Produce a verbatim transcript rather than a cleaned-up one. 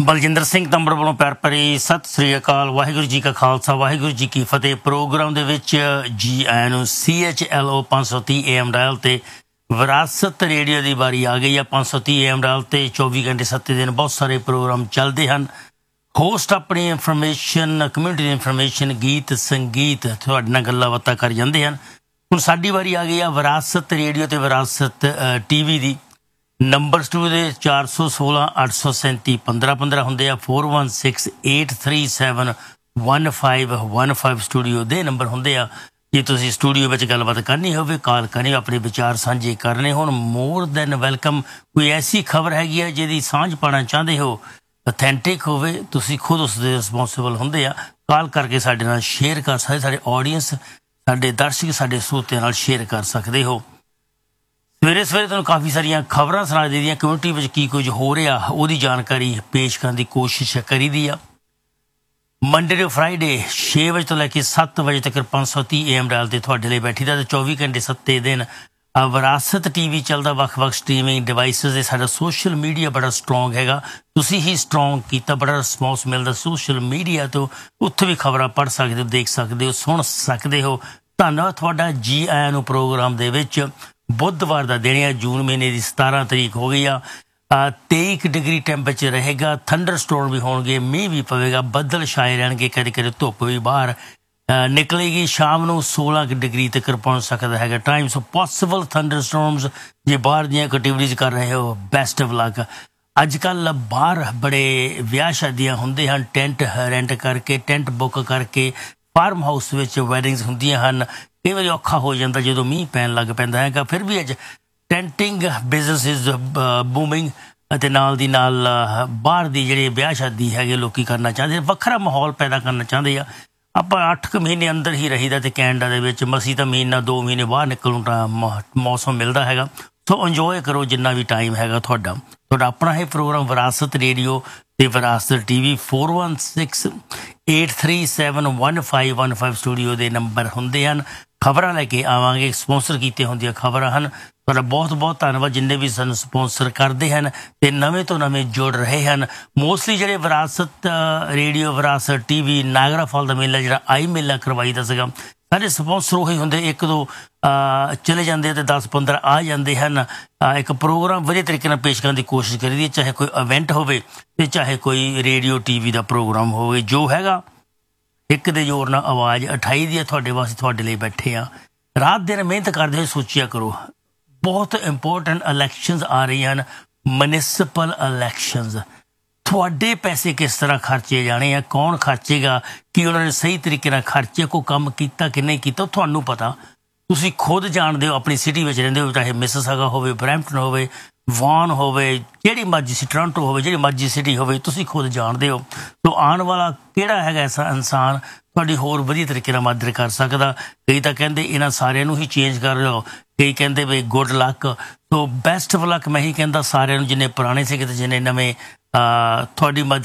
ਬਲਜਿੰਦਰ ਸਿੰਘ ਤੰਬੜ ਵੱਲੋਂ ਪਿਆਰ ਭਰੀ ਸਤਿ ਸ੍ਰੀ ਅਕਾਲ। ਵਾਹਿਗੁਰੂ ਜੀ ਕਾ ਖਾਲਸਾ, ਵਾਹਿਗੁਰੂ ਜੀ ਕੀ ਫਤਿਹ। ਪ੍ਰੋਗਰਾਮ ਦੇ ਵਿੱਚ ਜੀ ਆਇਆਂ ਨੂੰ। ਸੀ ਐਚ ਐਲ ਓ ਪੰਜ ਸੌ ਤੀਹ ਏ ਐਮ ਡਾਇਲ 'ਤੇ ਵਿਰਾਸਤ ਰੇਡੀਓ ਦੀ ਵਾਰੀ ਆ ਗਈ ਆ। ਪੰਜ ਸੌ ਤੀਹ ਏ ਐਮ ਡਾਇਲ 'ਤੇ ਚੌਵੀ ਘੰਟੇ ਸੱਤੇ ਦਿਨ ਬਹੁਤ ਸਾਰੇ ਪ੍ਰੋਗਰਾਮ ਚੱਲਦੇ ਹਨ। ਹੋਸਟ ਆਪਣੀ ਇਨਫੋਰਮੇਸ਼ਨ, ਕਮਿਊਨਿਟੀ ਦੀ ਇਨਫੋਰਮੇਸ਼ਨ, ਗੀਤ ਸੰਗੀਤ ਤੁਹਾਡੇ ਨਾਲ ਗੱਲਾਂ ਬਾਤਾਂ ਕਰ ਜਾਂਦੇ ਹਨ। ਹੁਣ ਸਾਡੀ ਵਾਰੀ ਆ ਗਈ ਆ ਵਿਰਾਸਤ ਰੇਡੀਓ ਅਤੇ ਵਿਰਾਸਤ ਟੀ ਵੀ ਦੀ। ਨੰਬਰ ਸਟੂਡੀਓ ਦੇ ਚਾਰ ਸੌ ਸੋਲਾਂ ਅੱਠ ਸੌ ਸੈਂਤੀ ਪੰਦਰਾਂ ਪੰਦਰਾਂ ਹੁੰਦੇ ਆ। Four one six eight three seven one five one five studio ਦੇ ਨੰਬਰ ਹੁੰਦੇ ਆ। ਜੇ ਤੁਸੀਂ ਸਟੂਡੀਓ ਵਿੱਚ ਗੱਲਬਾਤ ਕਰਨੀ ਹੋਵੇ, ਕਾਲ ਕਰਨੀ, ਆਪਣੇ ਵਿਚਾਰ ਸਾਂਝੇ ਕਰਨੇ ਹੋਣ, ਮੋਰ ਦੈਨ ਵੈਲਕਮ। ਕੋਈ ਐਸੀ ਖਬਰ ਹੈਗੀ ਆ ਜਿਹਦੀ ਸਾਂਝ ਪਾਉਣਾ ਚਾਹੁੰਦੇ ਹੋ, ਅਥੈਂਟਿਕ ਹੋਵੇ, ਤੁਸੀਂ ਖੁਦ ਉਸ ਦੇ ਰਿਸਪੋਂਸੀਬਲ ਹੁੰਦੇ ਆ, ਕਾਲ ਕਰਕੇ ਸਾਡੇ ਨਾਲ ਸ਼ੇਅਰ ਕਰ ਸਕਦੇ। ਸਾਡੇ ਆਡੀਅנס, ਸਾਡੇ ਦਰਸ਼ਕ, ਸਾਡੇ ਸਰੋਤਿਆਂ ਨਾਲ ਸ਼ੇਅਰ ਕਰ ਸਕਦੇ ਹੋ। ਸਵੇਰੇ ਸਵੇਰੇ ਤੁਹਾਨੂੰ ਕਾਫੀ ਸਾਰੀਆਂ ਖਬਰਾਂ ਸੁਣਾ ਦੇ ਦੀਆਂ। ਕਮਿਊਨਿਟੀ ਵਿੱਚ ਕੀ ਕੁਝ ਹੋ ਰਿਹਾ ਉਹਦੀ ਜਾਣਕਾਰੀ ਪੇਸ਼ ਕਰਨ ਦੀ ਕੋਸ਼ਿਸ਼ ਕਰੀ ਦੀ ਆ। ਮੰਡੇ ਤੋਂ ਫਰਾਈਡੇ ਛੇ ਵਜੇ ਤੋਂ ਲੈ ਕੇ ਸੱਤ ਵਜੇ ਤੱਕ ਪੰਜ ਸੌ ਤੀਹ ਏ ਐਮ ਡਾਇਲ 'ਤੇ ਤੁਹਾਡੇ ਲਈ ਬੈਠੀ ਦਾ। ਅਤੇ ਚੌਵੀ ਘੰਟੇ ਸੱਤੇ ਦਿਨ ਵਿਰਾਸਤ ਟੀ ਵੀ ਚੱਲਦਾ, ਵੱਖ ਵੱਖ ਸਟਰੀਮਿੰਗ ਡਿਵਾਈਸਿਸ 'ਤੇ। ਸਾਡਾ ਸੋਸ਼ਲ ਮੀਡੀਆ ਬੜਾ ਸਟਰੋਂਗ ਹੈਗਾ, ਤੁਸੀਂ ਹੀ ਸਟਰੋਂਗ ਕੀਤਾ, ਬੜਾ ਰਿਸਪੌਂਸ ਮਿਲਦਾ ਸੋਸ਼ਲ ਮੀਡੀਆ ਤੋਂ। ਉੱਥੇ ਵੀ ਖਬਰਾਂ ਪੜ੍ਹ ਸਕਦੇ ਹੋ, ਦੇਖ ਸਕਦੇ ਹੋ, ਸੁਣ ਸਕਦੇ ਹੋ। ਧੰਨਵਾਦ ਤੁਹਾਡਾ। ਜੀ ਆਇਆਂ ਨੂੰ ਪ੍ਰੋਗਰਾਮ ਦੇ ਵਿੱਚ। ਬੁੱਧਵਾਰ ਦਾ ਦਿਨ ਆ, ਜੂਨ ਮਹੀਨੇ ਦੀ ਸਤਾਰਾਂ ਤਰੀਕ ਹੋ ਗਈ ਆ। ਤੇਈ ਕੁ ਡਿਗਰੀ ਟੈਂਪਰੇਚਰ ਰਹੇਗਾ। ਥੰਡਰ ਸਟੋਰਮ ਵੀ ਹੋਣਗੇ, ਮੀਂਹ ਵੀ ਪਵੇਗਾ, ਬੱਦਲ ਛਾਏ ਰਹਿਣਗੇ, ਕਦੇ ਕਦੇ ਧੁੱਪ ਵੀ ਬਾਹਰ ਨਿਕਲੇਗੀ। ਸ਼ਾਮ ਨੂੰ ਸੋਲਾਂ ਕੁ ਡਿਗਰੀ ਤੱਕ ਪਹੁੰਚ ਸਕਦਾ ਹੈਗਾ ਟਾਈਮ। ਸੋ ਪੋਸੀਬਲ ਥੰਡਰ ਸਟੋਰਮਸ। ਜੇ ਬਾਹਰ ਦੀਆਂ ਐਕਟੀਵਿਟੀਜ਼ ਕਰ ਰਹੇ ਹੋ, ਬੈਸਟ ਆਫ ਲੱਕ। ਅੱਜ ਕੱਲ੍ਹ ਬਾਹਰ ਬੜੇ ਵਿਆਹ ਸ਼ਾਦੀਆਂ ਹੁੰਦੇ ਹਨ, ਟੈਂਟ ਰੈਂਟ ਕਰਕੇ, ਟੈਂਟ ਬੁੱਕ ਕਰਕੇ। ਫਾਰਮ ਹਾਊਸ ਵਿੱਚ ਵੈਡਿੰਗਸ ਹੁੰਦੀਆਂ ਹਨ। ਕਈ ਵਾਰੀ ਔਖਾ ਹੋ ਜਾਂਦਾ ਜਦੋਂ ਮੀਂਹ ਪੈਣ ਲੱਗ ਪੈਂਦਾ ਹੈਗਾ। ਫਿਰ ਵੀ ਅੱਜ ਟੈਂਟਿੰਗ ਬਿਜ਼ਨਸ ਇਜ਼ ਬੂਮਿੰਗ। ਅਤੇ ਨਾਲ ਦੀ ਨਾਲ ਬਾਹਰ ਦੀ ਜਿਹੜੀ ਵਿਆਹ ਸ਼ਾਦੀ ਹੈਗੇ ਲੋਕ ਕਰਨਾ ਚਾਹੁੰਦੇ, ਵੱਖਰਾ ਮਾਹੌਲ ਪੈਦਾ ਕਰਨਾ ਚਾਹੁੰਦੇ ਆ। ਆਪਾਂ ਅੱਠ ਕੁ ਮਹੀਨੇ ਅੰਦਰ ਹੀ ਰਹੀਦਾ ਅਤੇ ਕੈਨੇਡਾ ਦੇ ਵਿੱਚ ਮਸੀਂ ਤਾਂ ਮਹੀਨਾ ਦੋ ਮਹੀਨੇ ਬਾਹਰ ਨਿਕਲਣ ਦਾ ਮੌਸਮ ਮਿਲਦਾ ਹੈਗਾ। ਸੋ ਇੰਜੋਏ ਕਰੋ ਜਿੰਨਾ ਵੀ ਟਾਈਮ ਹੈਗਾ ਤੁਹਾਡਾ। ਤੁਹਾਡਾ ਆਪਣਾ ਇਹ ਪ੍ਰੋਗਰਾਮ ਵਿਰਾਸਤ ਰੇਡੀਓ ਅਤੇ ਵਿਰਾਸਤ T V. Four one six eight three seven one five one five studio ਦੇ ਨੰਬਰ ਹੁੰਦੇ ਹਨ। ਖਬਰਾਂ ਲੈ ਕੇ ਆਵਾਂਗੇ, ਸਪੋਂਸਰ ਕੀਤੇ ਹੁੰਦੀਆਂ ਖਬਰਾਂ ਹਨ। ਤੁਹਾਡਾ ਬਹੁਤ ਬਹੁਤ ਧੰਨਵਾਦ ਜਿੰਨੇ ਵੀ ਸਾਨੂੰ ਸਪੋਂਸਰ ਕਰਦੇ ਹਨ ਅਤੇ ਨਵੇਂ ਤੋਂ ਨਵੇਂ ਜੁੜ ਰਹੇ ਹਨ। ਮੋਸਟਲੀ ਜਿਹੜੇ ਵਿਰਾਸਤ ਰੇਡੀਓ, ਵਿਰਾਸਤ ਟੀ ਵੀ, ਨਾਇਗਰਾ ਫਾਲ ਦਾ ਮੇਲਾ ਜਿਹੜਾ ਆਈ ਮੇਲਾ ਕਰਵਾਈ ਦਾ ਸੀਗਾ, ਸਾਰੇ ਸਪੋਂਸਰ ਉਹੀ ਹੁੰਦੇ। ਇੱਕ ਦੋ ਚਲੇ ਜਾਂਦੇ ਅਤੇ ਦਸ ਪੰਦਰਾਂ ਆ ਜਾਂਦੇ ਹਨ। ਇੱਕ ਪ੍ਰੋਗਰਾਮ ਵਧੀਆ ਤਰੀਕੇ ਨਾਲ ਪੇਸ਼ ਕਰਨ ਦੀ ਕੋਸ਼ਿਸ਼ ਕਰੀਦੀ ਹੈ, ਚਾਹੇ ਕੋਈ ਇਵੈਂਟ ਹੋਵੇ ਅਤੇ ਚਾਹੇ ਕੋਈ ਰੇਡੀਓ ਟੀ ਵੀ ਦਾ ਪ੍ਰੋਗਰਾਮ ਹੋਵੇ। ਜੋ ਹੈਗਾ ਇੱਕ ਦੇ ਜ਼ੋਰ ਨਾਲ ਆਵਾਜ਼ ਉਠਾਈ ਦੀ ਹੈ ਤੁਹਾਡੇ ਵਾਸਤੇ, ਤੁਹਾਡੇ ਲਈ ਬੈਠੇ ਆ। ਰਾਤ ਦਿਨ ਮਿਹਨਤ ਕਰਦੇ ਹੋਏ ਸੋਚਿਆ ਕਰੋ, ਬਹੁਤ ਇੰਪੋਰਟੈਂਟ ਇਲੈਕਸ਼ਨਸ ਆ ਰਹੀਆਂ ਹਨ, ਮਿਊਨਿਸਪਲ ਇਲੈਕਸ਼ਨਸ। ਤੁਹਾਡੇ ਪੈਸੇ ਕਿਸ ਤਰ੍ਹਾਂ ਖਰਚੇ ਜਾਣੇ ਆ, ਕੌਣ ਖਰਚੇਗਾ, ਕੀ ਉਹਨਾਂ ਨੇ ਸਹੀ ਤਰੀਕੇ ਨਾਲ ਖਰਚੇ, ਕੋਈ ਕੰਮ ਕੀਤਾ ਕਿ ਨਹੀਂ ਕੀਤਾ, ਤੁਹਾਨੂੰ ਪਤਾ। ਤੁਸੀਂ ਖੁਦ ਜਾਣਦੇ ਹੋ, ਆਪਣੀ ਸਿਟੀ ਵਿੱਚ ਰਹਿੰਦੇ ਹੋ, ਚਾਹੇ ਮਿਸਿਸਾਗਾ ਹੋਵੇ, ਬਰੈਂਪਟਨ ਹੋਵੇ, ਵਾਨ ਹੋਵੇ, ਜਿਹੜੀ ਮਰਜ਼ੀ ਸੀ, ਟੋਰਾਂਟੋ ਹੋਵੇ, ਜਿਹੜੀ ਮਰਜ਼ੀ ਸਿਟੀ ਹੋਵੇ, ਤੁਸੀਂ ਖੁਦ ਜਾਣਦੇ ਹੋ। ਸੋ ਆਉਣ ਵਾਲਾ ਕਿਹੜਾ ਹੈਗਾ ਐਸਾ ਇਨਸਾਨ ਤੁਹਾਡੀ ਹੋਰ ਵਧੀਆ ਤਰੀਕੇ ਨਾਲ ਮਦਦ ਕਰ ਸਕਦਾ। ਕਈ ਤਾਂ ਕਹਿੰਦੇ ਇਹਨਾਂ ਸਾਰਿਆਂ ਨੂੰ ਹੀ ਚੇਂਜ ਕਰ ਲਓ, ਕਈ ਕਹਿੰਦੇ ਵੀ good luck. So best of luck ਮੈਂ ਹੀ ਕਹਿੰਦਾ ਸਾਰਿਆਂ ਨੂੰ, ਜਿੰਨੇ ਪੁਰਾਣੇ ਸੀਗੇ ਅਤੇ ਜਿੰਨੇ ਨਵੇਂ। ਤੁਹਾਡੀ ਮਦਦ